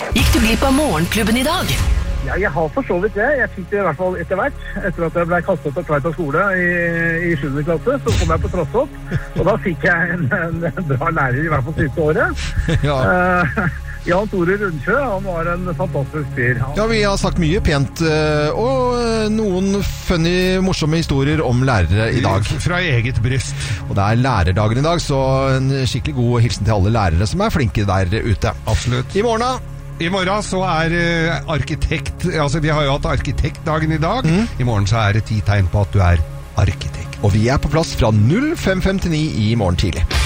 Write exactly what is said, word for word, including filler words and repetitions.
Gikk du glipp av morgenklubben i dag? Ja, jeg har for så vidt det. Jeg fikk det i hvert fall etter hvert. Etter at jeg ble kastet på Tveita skole i, i sjuende klasse, så kom jeg på Trossopp. Og da fikk jeg en, en, en bra lærer i hvert fall siste året. Ja. Uh, Jan Tore Rundsjø, han var en fantastisk fyr. Han... Ja, vi har sagt mye pent, og noen funny, morsomme historier om lærere i dag. Fra eget bryst. Og det er lærerdagen i dag, så en skikkelig god hilsen til alle lærere som er flinke der ute. Absolutt. I morgen da? I morgen så er uh, arkitekt, altså vi har jo hatt arkitektdagen i dag. Mm. I morgen så er det ti tegn på at du er arkitekt. Og vi er på plass fra null fem femtini i morgen tidlig.